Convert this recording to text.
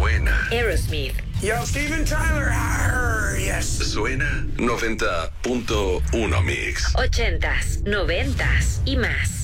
suena. Aerosmith. Yo, Steven Tyler. Arr, yes. Suena 90.1 Mix. 80s, 90s y más.